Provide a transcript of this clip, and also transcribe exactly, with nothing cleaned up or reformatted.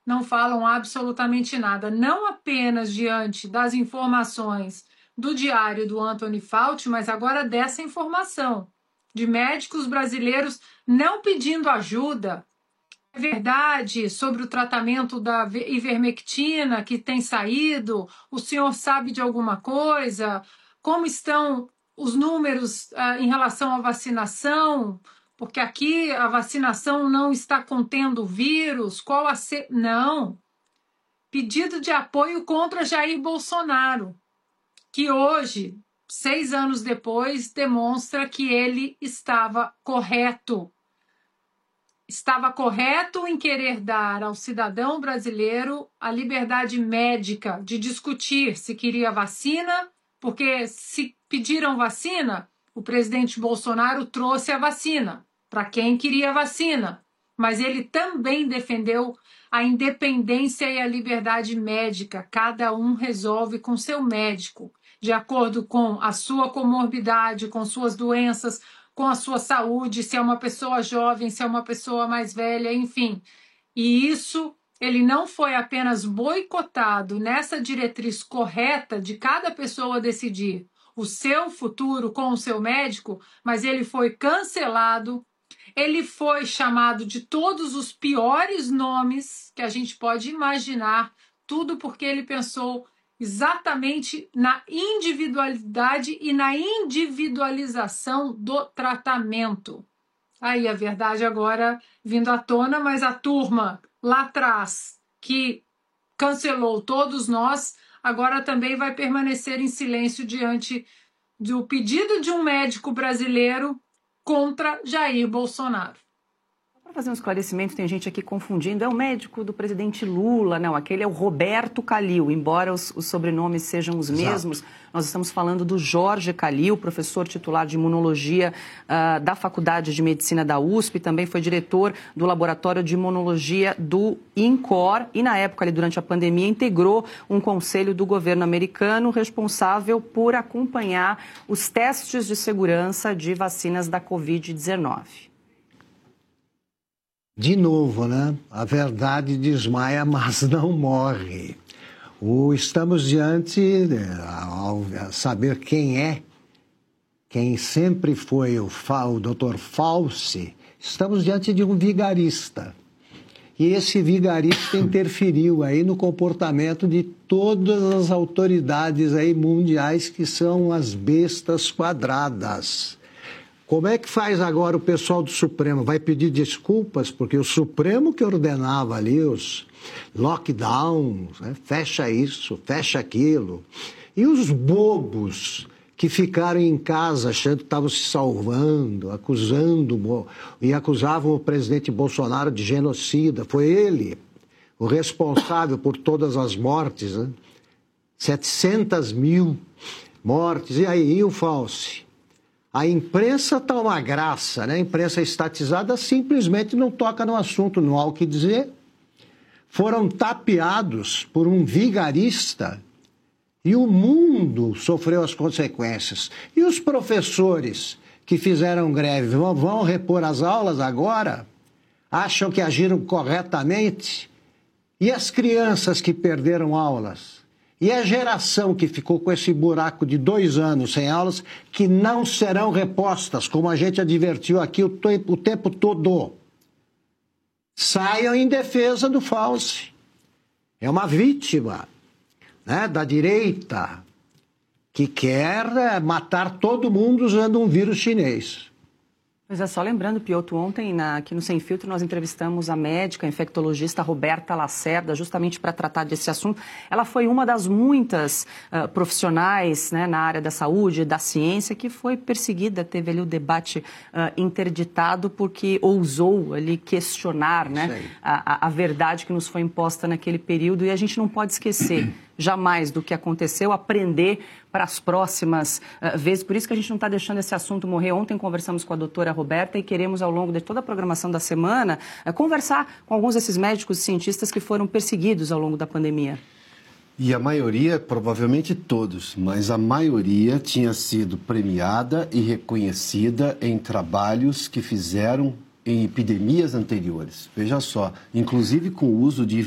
não falam absolutamente nada, não apenas diante das informações do diário do Anthony Fauci, mas agora dessa informação de médicos brasileiros não pedindo ajuda. É verdade sobre o tratamento da ivermectina que tem saído? O senhor sabe de alguma coisa? Como estão os números uh, em relação à vacinação? Porque aqui a vacinação não está contendo o vírus. Qual a se... Não. Pedido de apoio contra Jair Bolsonaro, que hoje, seis anos depois, demonstra que ele estava correto. Estava correto em querer dar ao cidadão brasileiro a liberdade médica de discutir se queria vacina, porque se pediram vacina, o presidente Bolsonaro trouxe a vacina para quem queria vacina, mas ele também defendeu a independência e a liberdade médica. Cada um resolve com seu médico, de acordo com a sua comorbidade, com suas doenças, com a sua saúde, se é uma pessoa jovem, se é uma pessoa mais velha, enfim. E isso, ele não foi apenas boicotado nessa diretriz correta de cada pessoa decidir o seu futuro com o seu médico, mas ele foi cancelado, ele foi chamado de todos os piores nomes que a gente pode imaginar, tudo porque ele pensou exatamente na individualidade e na individualização do tratamento. Aí a verdade agora vindo à tona, mas a turma lá atrás que cancelou todos nós, agora também vai permanecer em silêncio diante do pedido de um médico brasileiro contra Jair Bolsonaro. Para fazer um esclarecimento, tem gente aqui confundindo, é o médico do presidente Lula, não, aquele é o Roberto Calil, embora os, os sobrenomes sejam os Exato. mesmos, nós estamos falando do Jorge Calil, professor titular de imunologia uh, da Faculdade de Medicina da U S P, também foi diretor do Laboratório de Imunologia do INCOR e, na época, ali, durante a pandemia, integrou um conselho do governo americano responsável por acompanhar os testes de segurança de vacinas da covid dezenove. De novo, né? A verdade desmaia, mas não morre. O, estamos diante, ao saber quem é, quem sempre foi o, o doutor Fauci, estamos diante de um vigarista. E esse vigarista interferiu aí no comportamento de todas as autoridades aí mundiais que são as bestas quadradas. Como é que faz agora o pessoal do Supremo? Vai pedir desculpas? Porque o Supremo que ordenava ali os lockdowns, né? Fecha isso, fecha aquilo. E os bobos que ficaram em casa achando que estavam se salvando, acusando e acusavam o presidente Bolsonaro de genocida. Foi ele o responsável por todas as mortes, né? setecentas mil mortes. E aí, e o Fauci? A imprensa está uma graça, né? A imprensa estatizada simplesmente não toca no assunto, não há o que dizer. Foram tapeados por um vigarista e o mundo sofreu as consequências. E os professores que fizeram greve vão, vão repor as aulas agora? Acham que agiram corretamente? E as crianças que perderam aulas? E a geração que ficou com esse buraco de dois anos sem aulas, que não serão repostas, como a gente advertiu aqui o tempo, o tempo todo. Saiam em defesa do Fauci. É uma vítima, né, da direita que quer matar todo mundo usando um vírus chinês. Pois é, só lembrando, Piotr, ontem na, aqui no Sem Filtro nós entrevistamos a médica a infectologista Roberta Lacerda, justamente para tratar desse assunto. Ela foi uma das muitas uh, profissionais, né, na área da saúde, da ciência, que foi perseguida, teve ali o debate uh, interditado porque ousou ali questionar, né, a, a verdade que nos foi imposta naquele período, e a gente não pode esquecer jamais do que aconteceu, aprender para as próximas uh, vezes. Por isso que a gente não está deixando esse assunto morrer. Ontem conversamos com a doutora Roberta e queremos, ao longo de toda a programação da semana, uh, conversar com alguns desses médicos e cientistas que foram perseguidos ao longo da pandemia. E a maioria, provavelmente todos, mas a maioria tinha sido premiada e reconhecida em trabalhos que fizeram em epidemias anteriores. Veja só, inclusive com o uso de